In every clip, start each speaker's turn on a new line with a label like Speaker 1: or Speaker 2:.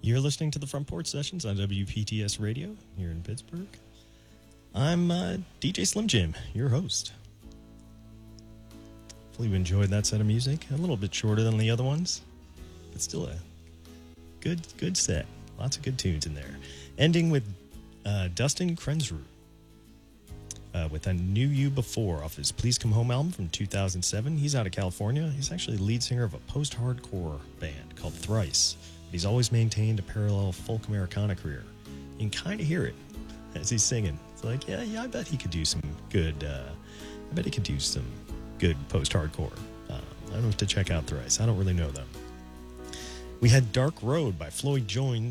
Speaker 1: You're listening to the Front Porch Sessions on WPTS Radio here in Pittsburgh. I'm DJ Slim Jim, your host. Hopefully you enjoyed that set of music. A little bit shorter than the other ones, but still a good set. Lots of good tunes in there. Ending with Dustin Krensrud with A Knew You Before off his Please Come Home album from 2007. He's out of California. He's actually the lead singer of a post-hardcore band called Thrice. He's always maintained a parallel folk Americana career. You can kind of hear it as he's singing. It's like, yeah, I bet he could do some good, post-hardcore. I don't have to check out Thrice. I don't really know them. We had Dark Road by Floyd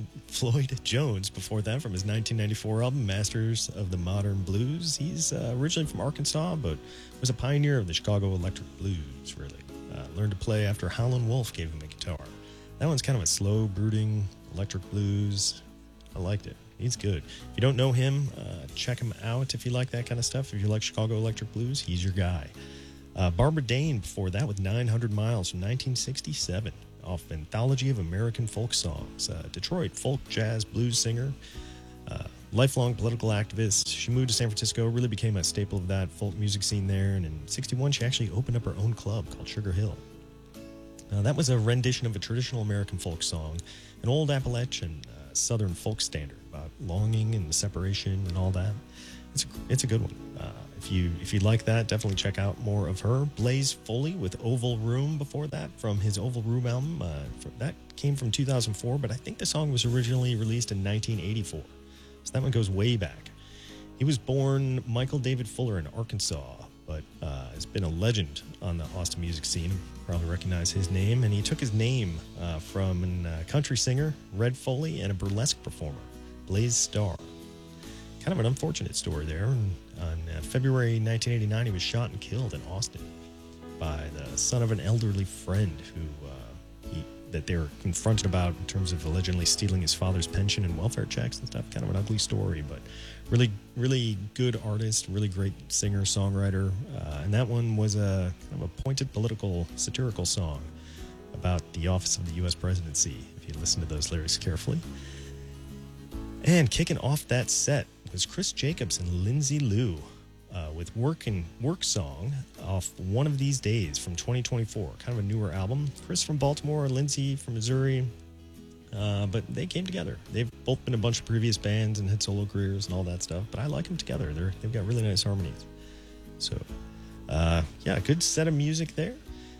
Speaker 1: Jones before that from his 1994 album, Masters of the Modern Blues. He's originally from Arkansas, but was a pioneer of the Chicago electric blues, really. Learned to play after Howlin' Wolf gave him a guitar. That one's kind of a slow, brooding electric blues. I liked it. He's good. If you don't know him, check him out if you like that kind of stuff. If you like Chicago electric blues, he's your guy. Barbara Dane before that with 900 Miles from 1967 off Anthology of American Folk Songs. Detroit folk, jazz, blues singer. Lifelong political activist. She moved to San Francisco, really became a staple of that folk music scene there. And in 61, she actually opened up her own club called Sugar Hill. That was a rendition of a traditional American folk song, an old Appalachian Southern folk standard about longing and separation and all that. It's a good one. If you like that, definitely check out more of her. Blaze Foley with Oval Room before that from his Oval Room album. That came from 2004, but I think the song was originally released in 1984. So that one goes way back. He was born Michael David Fuller in Arkansas, but has been a legend on the Austin music scene. Probably recognize his name. And he took his name from a country singer, Red Foley, and a burlesque performer, Blaze Starr. Kind of an unfortunate story there. On February 1989, he was shot and killed in Austin by the son of an elderly friend that they were confronted about in terms of allegedly stealing his father's pension and welfare checks and stuff. Kind of an ugly story, but really, really good artist, really great singer, songwriter. And that one was a kind of a pointed political, satirical song about the office of the U.S. presidency, if you listen to those lyrics carefully. And kicking off that set was Chris Jacobs and Lindsay Lou with Work Song off One of These Days from 2024. Kind of a newer album. Chris from Baltimore, Lindsay from Missouri. But they came together. They've both been in a bunch of previous bands and had solo careers and all that stuff. But I like them together. They've got really nice harmonies. So, good set of music there.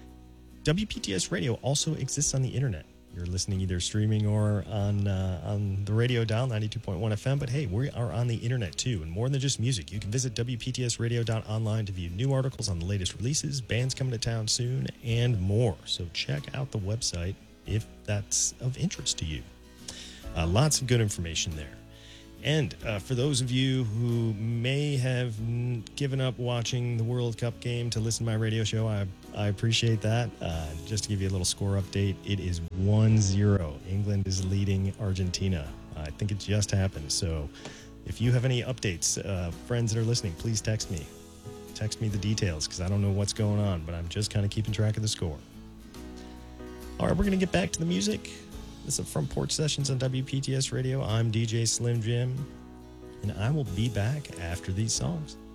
Speaker 1: WPTS Radio also exists on the internet. You're listening either streaming or on the radio dial, 92.1 FM. But hey, we are on the internet too. And more than just music, you can visit WPTSradio.online to view new articles on the latest releases, bands coming to town soon, and more. So check out the website if that's of interest to you. Lots of good information there. And for those of you who may have given up watching the World Cup game to listen to my radio show, I appreciate that. Just to give you a little score update, it is 1-0. England is leading Argentina. I think it just happened. So if you have any updates, friends that are listening, please text me. Text me the details because I don't know what's going on, but I'm just kind of keeping track of the score. All right, we're going to get back to the music. This is Front Porch Sessions on WPTS Radio. I'm DJ Slim Jim, and I will be back after these songs.